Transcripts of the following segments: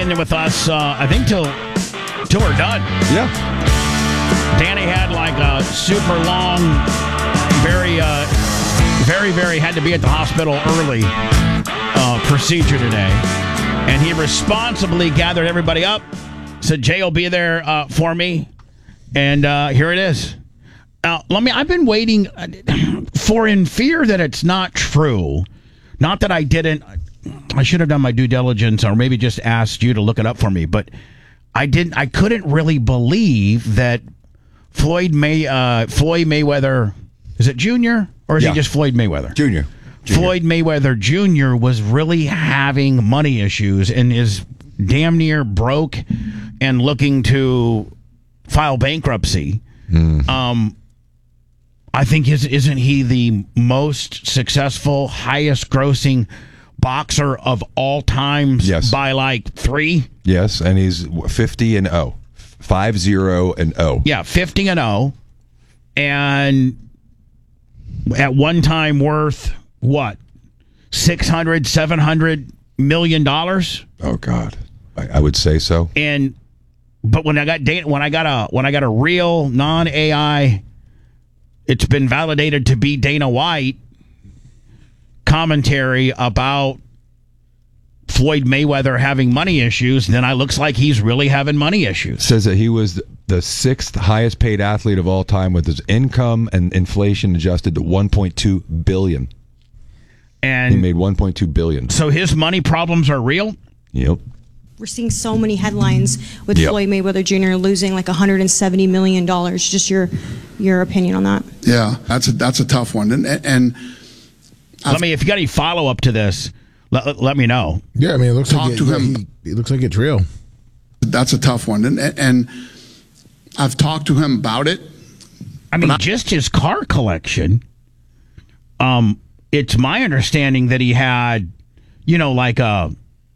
in with us, I think, till we're done. Yeah. Danny had like a super long, very, very had to be at the hospital early procedure today. And he responsibly gathered everybody up, said Jay will be there for me. And here it is. Now, I've been waiting for, in fear that it's not true. Not that I didn't. I should have done my due diligence or maybe just asked you to look it up for me. But I couldn't really believe that Floyd Mayweather, is it Jr. or is he just Floyd Mayweather? Jr. Floyd Mayweather Jr. was really having money issues and is damn near broke and looking to file bankruptcy. I think isn't he the most successful, highest grossing boxer of all times by like 3? Yes, and he's 50-0. 50-0. Yeah, 50-0. And at one time worth what? $600-700 million? Oh God. I would say so. But when I got a real non-AI, it's been validated to be Dana White commentary about Floyd Mayweather having money issues, then it looks like he's really having money issues. Says that he was the 6th highest paid athlete of all time with his income and inflation adjusted to $1.2 billion. And he made $1.2 billion. So his money problems are real? Yep. We're seeing so many headlines with Floyd Mayweather Jr. losing like $170 million. Just your opinion on that? Yeah, that's a tough one. And if you got any follow up to this, let me know. Yeah, I mean, it looks like it's real. That's a tough one, and I've talked to him about it. I mean, just his car collection. It's my understanding that he had, like a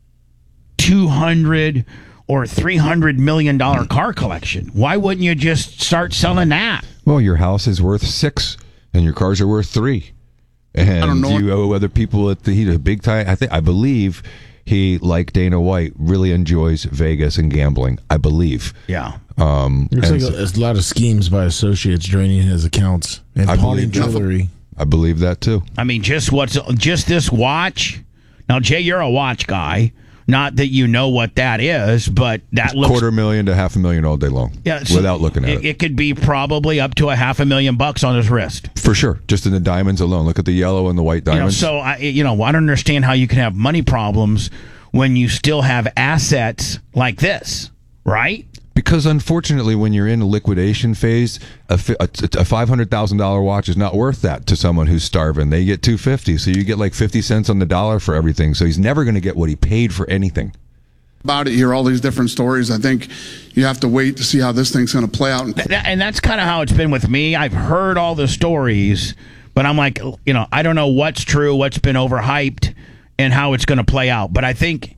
$200 or $300 million car collection. Why wouldn't you just start selling that? Well, your house is worth $6, and your cars are worth $3. And I don't know. You owe other people he's a big time. I believe he, like Dana White, really enjoys Vegas and gambling. I believe. Yeah. Looks like a lot of schemes by associates draining his accounts and pawning jewelry. I believe that too. I mean, just this watch. Now, Jay, you're a watch guy. Not that you know what that is, but that looks $250,000 to $500,000 all day long. Yeah, so without looking at it. It could be probably up to $500,000 on his wrist. For sure, just in the diamonds alone. Look at the yellow and the white diamonds. I don't understand how you can have money problems when you still have assets like this, right? Because unfortunately, when you're in a liquidation phase, a $500,000 watch is not worth that to someone who's starving. They get $250, so you get like 50 cents on the dollar for everything. So he's never going to get what he paid for anything. About it, hear all these different stories. I think you have to wait to see how this thing's going to play out. And that's kind of how it's been with me. I've heard all the stories, but I'm like, I don't know what's true, what's been overhyped, and how it's going to play out. But I think.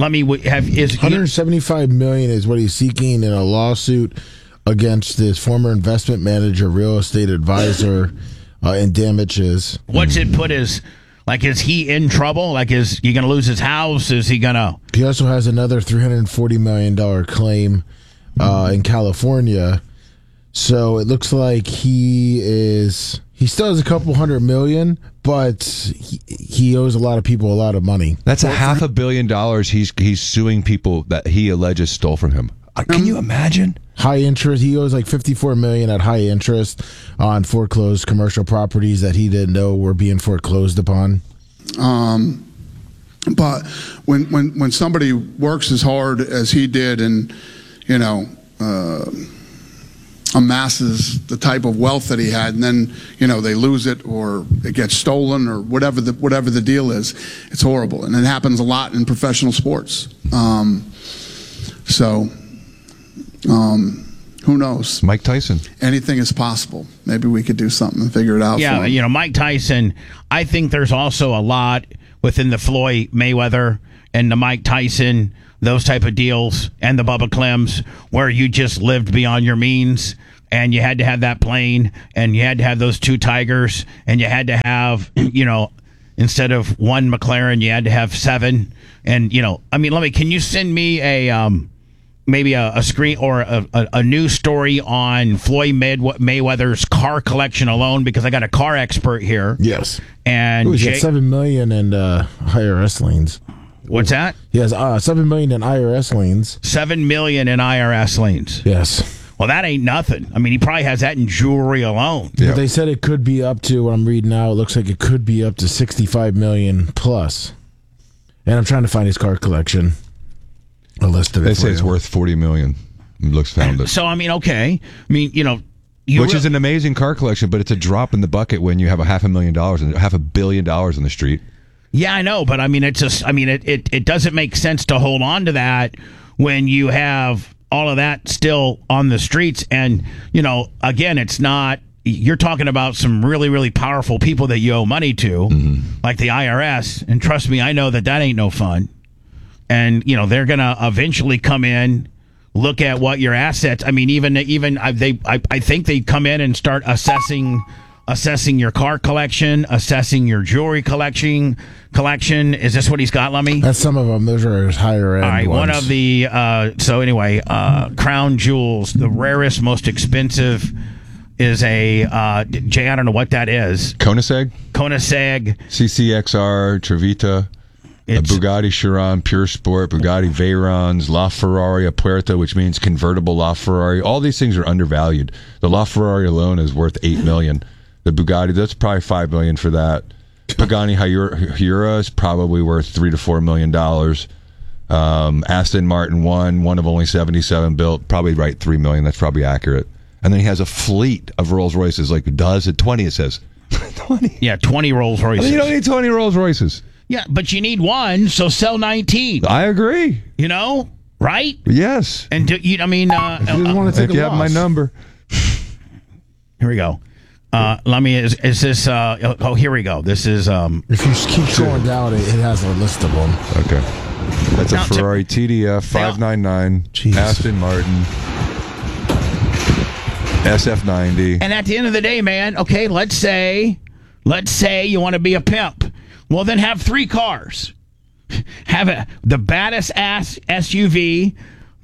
$175 million is what he's seeking in a lawsuit against his former investment manager, real estate advisor, in damages. What's it put as? Like, is he in trouble? Like, is he going to lose his house? Is he going to? He also has another $340 million claim in California. So it looks like he still has a couple $100 million, but he owes a lot of people a lot of money. That's $500 million he's suing people that he alleges stole from him. Can you imagine? High interest. He owes like $54 million at high interest on foreclosed commercial properties that he didn't know were being foreclosed upon. But when somebody works as hard as he did and amasses the type of wealth that he had, and then they lose it or it gets stolen or whatever the deal is, it's horrible, and it happens a lot in professional sports. Who knows? Mike Tyson. Anything is possible. Maybe we could do something and figure it out. Yeah, for him. Mike Tyson. I think there's also a lot within the Floyd Mayweather and the Mike Tyson, those type of deals, and the Bubba Clems, where you just lived beyond your means, and you had to have that plane, and you had to have those 2 tigers, and you had to have, instead of one McLaren, you had to have 7. And can you send me a maybe a screen or a news story on Floyd Mayweather's car collection alone? Because I got a car expert here. Yes. And he's got $7 million in IRS liens. What's that? He has $7 million in IRS liens. $7 million in IRS liens. Yes. Well, that ain't nothing. I mean, he probably has that in jewelry alone. Yeah. But they said it could be up to, what I'm reading now, it looks like it could be up to $65 million plus. And I'm trying to find his car collection. A list of it. They say it's worth $40 million. Looks found it. So, okay. Which is an amazing car collection, but it's a drop in the bucket when you have $500 million and $500 million in the street. Yeah, I know, but it's just, it doesn't make sense to hold on to that when you have all of that still on the streets. And, again, it's not, you're talking about some really, really powerful people that you owe money to, like the IRS. And trust me, I know that ain't no fun. And, they're going to eventually come in, look at what your assets, I think they come in and start assessing your car collection, assessing your jewelry collection. Is this what he's got, Lummy? That's some of them. Those are his higher end. All right, ones. one of the crown jewels, the rarest, most expensive is a Jay. I don't know what that is. Koenigsegg, CCXR, Trevita. A Bugatti Chiron, Pure Sport, Bugatti Veyrons, LaFerrari Puerta, which means convertible LaFerrari. All these things are undervalued. The LaFerrari alone is worth $8 million. The Bugatti, that's probably $5 million for that. Pagani Hura is probably worth $3 to $4 million. Aston Martin one of only 77 built, probably right $3 million. That's probably accurate. And then he has a fleet of Rolls Royces, like 20. It says 20. Yeah, 20 Rolls Royces. You don't need 20 Rolls Royces. Yeah, but you need one, so sell 19. I agree. Right? Yes. And if you have my number. Here we go. Let me. Is this? Here we go. This is. If you keep going down, it has a list of them. Okay. That's a Ferrari TDF 599, Aston Martin, SF90. And at the end of the day, man, okay, let's say you want to be a pimp. Well, then have 3 cars. Have the baddest ass SUV.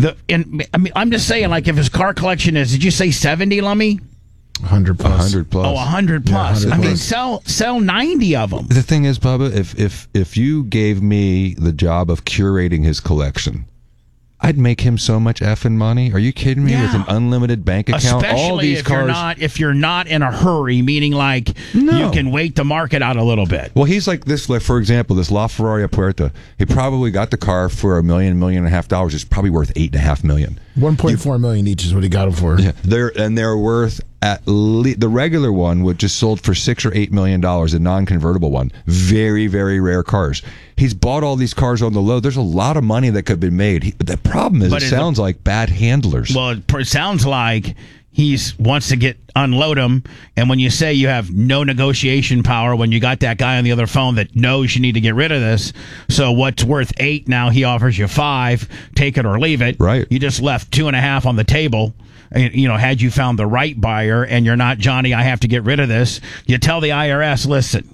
I'm just saying, like, if his car collection is, did you say 70, Lummy? 100 plus. 100 plus. Oh, 100 plus. Yeah, 100 plus. Sell 90 of them. The thing is, Bubba, if you gave me the job of curating his collection, I'd make him so much effing money. Are you kidding me? Yeah. With an unlimited bank account, especially all these cars. If you're not in a hurry, meaning like you can wait the market out a little bit. Well, he's like this. Like, for example, this LaFerrari Puerta. He probably got the car for $1 million and a half. It's probably worth $8.5 million. 1.4 million each is what he got them for. Yeah, they're worth at least the regular one, which just sold for $6 or $8 million, a non-convertible one. Very, very rare cars. He's bought all these cars on the low. There's a lot of money that could have been made. The problem is, it sounds like bad handlers. Well, it sounds like he wants to unload them. And when you say you have no negotiation power, when you got that guy on the other phone that knows you need to get rid of this, so what's worth 8 now he offers you 5, take it or leave it. Right. You just left 2.5 on the table. Had you found the right buyer and you're not, Johnny, I have to get rid of this, you tell the IRS, listen,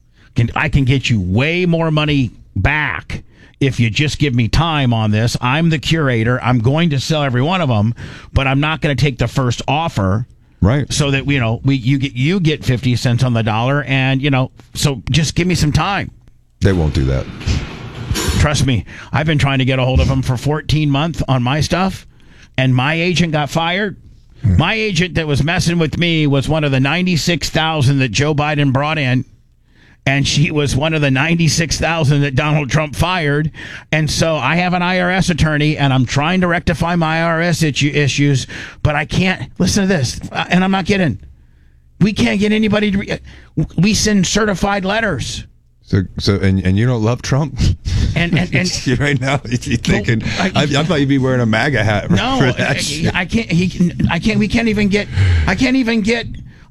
I can get you way more money back if you just give me time on this. I'm the curator. I'm going to sell every one of them, but I'm not going to take the first offer. Right. So that you get 50 cents on the dollar, and so just give me some time. They won't do that. Trust me, I've been trying to get a hold of them for 14 months on my stuff, and my agent got fired. My agent that was messing with me was one of the 96,000 that Joe Biden brought in. And she was one of the 96,000 that Donald Trump fired. And so I have an IRS attorney, and I'm trying to rectify my IRS issues, but I can't. Listen to this, and I'm not kidding. We can't get anybody to. We send certified letters. So and you don't love Trump? And right now you're thinking, I thought you'd be wearing a MAGA hat. No, for that I can't. I can't. We can't even get. I can't even get.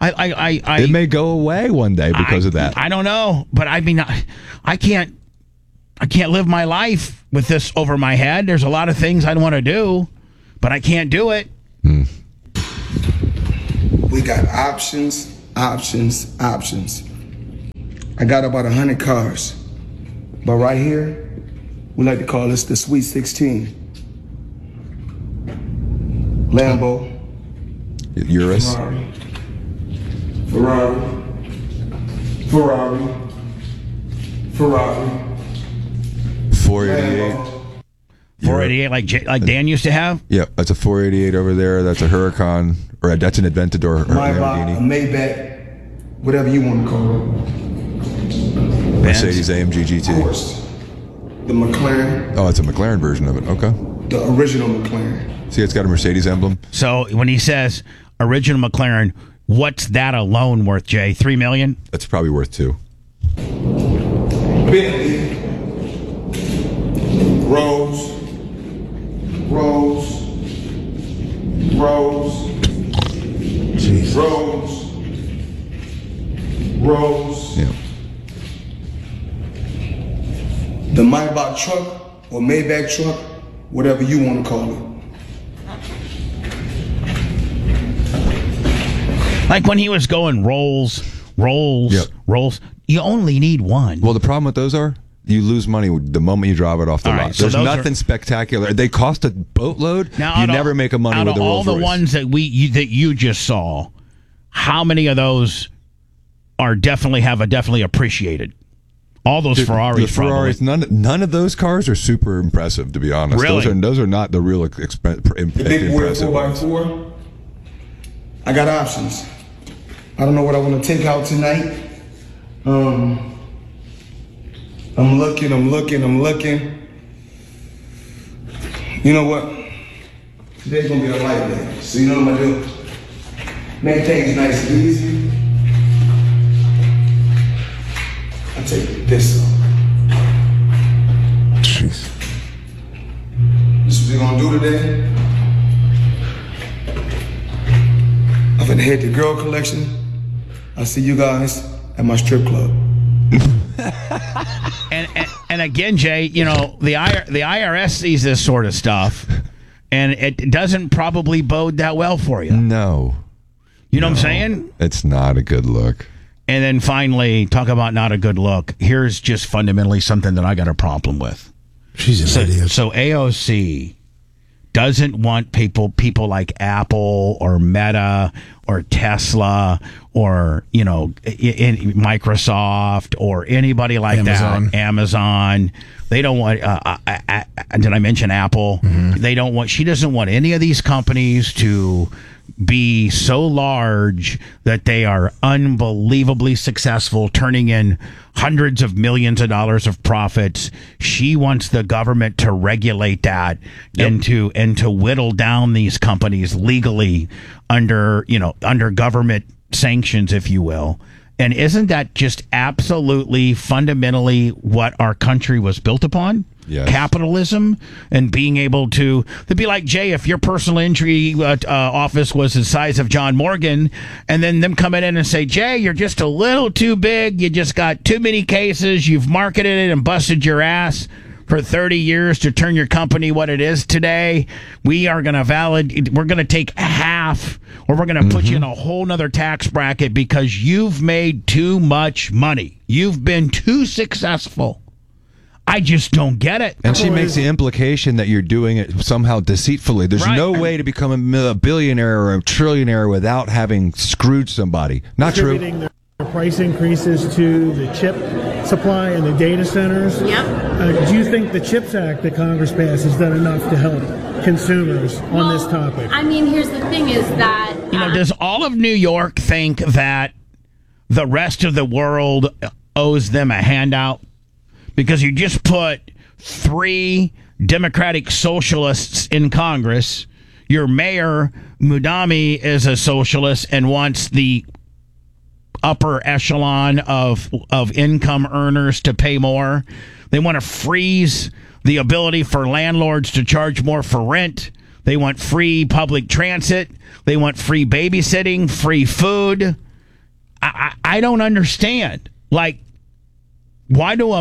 It may go away one day because of that. I don't know, but I mean, I can't live my life with this over my head. There's a lot of things I want to do, but I can't do it. We got options. I got about 100 cars. But right here, we like to call this the Sweet 16. Lambo. Urus. Ferrari. 488. Lambo. 488 like Dan used to have? Yep, that's a 488 over there. That's a Huracan, or that's an Aventador or Maybach, a Lamborghini. Maybach, whatever you want to call it. Mercedes AMG Of GT. course, the McLaren, Oh, it's a McLaren version of it. Okay. the original McLaren. See, it's got a Mercedes emblem. So when he says original McLaren, what's that alone worth, Jay? $3 million? That's probably worth $2. Bentley, Rose, Jeez. Rose. Yeah. The Maybach truck or Maybach truck, whatever you want to call it. Like when he was going Rolls, Yep. Rolls, you only need one. Well, the problem with those are you lose money the moment you drive it off the All lot. right, so There's those nothing are- spectacular. They cost a boatload. Now, You out of- never make a money out with of the Rolls all the Royce. ones that you just saw, how many of those are definitely appreciated? All those Ferraris, The Ferraris, none of those cars are super impressive, to be honest. Really? Those are not the real The big boy impressive ones. 4x4. I got options. I don't know what I want to take out tonight. I'm looking. You know what? Today's gonna be a light day. So you know what I'm gonna do? Make things nice and easy. I take this off. Jeez. This is what we're gonna do today. I'm gonna hit the girl collection. I'll see you guys at my strip club. And again, Jay, you know the IRS sees this sort of stuff, and it doesn't probably bode that well for you. No. You know what I'm saying? It's not a good look. And then finally, talk about not a good look. Here's just fundamentally something that I got a problem with. She's an idiot. So AOC doesn't want people like Apple or Meta or Tesla or Microsoft or anybody like Amazon. that. Amazon. They don't want. Did I mention Apple? Mm-hmm. They don't want. She doesn't want any of these companies to be so large that they are unbelievably successful, turning in hundreds of millions of dollars of profits. She wants the government to regulate that and to whittle down these companies legally under government sanctions, if you will. And isn't that just absolutely fundamentally what our country was built upon? Yes. Capitalism and being able to be like, Jay, if your personal injury office was the size of John Morgan, and then them coming in and say, Jay, you're just a little too big. You just got too many cases. You've marketed it and busted your ass for 30 years to turn your company what it is today. We are going to we're going to take half, or we're going to put you in a whole nother tax bracket because you've made too much money. You've been too successful. I just don't get it. And she makes the implication that you're doing it somehow deceitfully. There's Right. no way to become a billionaire or a trillionaire without having screwed somebody. Not true. Attributing their price increases to the chip supply and the data centers. Yep. Do you think the CHIPS Act that Congress passed has done enough to help consumers on this topic? I mean, here's the thing is that... Does all of New York think that the rest of the world owes them a handout? Because you just put 3 Democratic socialists in Congress. Your mayor, Mudami, is a socialist and wants the upper echelon of income earners to pay more. They want to freeze the ability for landlords to charge more for rent. They want free public transit. They want free babysitting, free food. I don't understand. Like, why do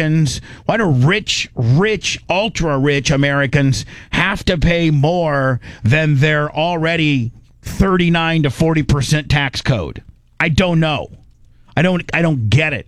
rich, ultra-rich Americans have to pay more than their already 39 to 40% tax code? I don't know. I don't get it.